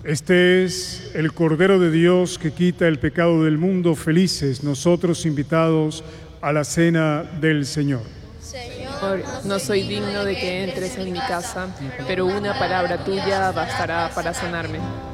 Este es el Cordero de Dios que quita el pecado del mundo. Felices nosotros invitados a la cena del Señor. Señor, no soy digno de que entres en mi casa, pero una palabra tuya bastará para sanarme.